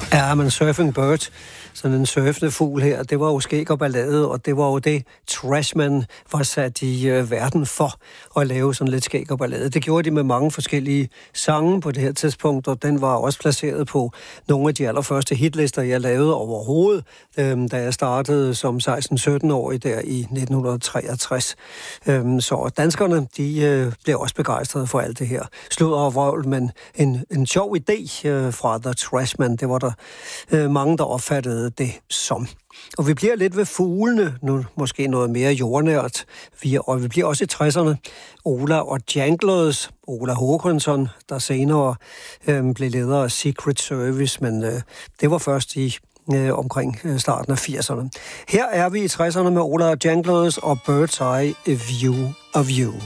Ja, men Surfing Bird, sådan en surfende fugl her, det var jo skæg og ballade, og det var jo det, Trashman var sat i verden for at lave sådan lidt skæg og ballade. Det gjorde de med mange forskellige sange på det her tidspunkt, og den var også placeret på nogle af de allerførste hitlister, jeg lavede overhovedet, da jeg startede som 16-17-årig der i 1963. Så danskerne, de blev også begejstrede for alt det her sludder og vrøvl, men en sjov idé fra The Trashman, det var der mange, der opfattede det som. Og vi bliver lidt ved fuglene, nu måske noget mere jordnært, og vi bliver også i 60'erne. Ola og Janglers, Ola Håkansson, der senere blev leder af Secret Service, men det var først i omkring starten af 80'erne. Her er vi i 60'erne med Ola og Janglers og Bird's Eye View of You.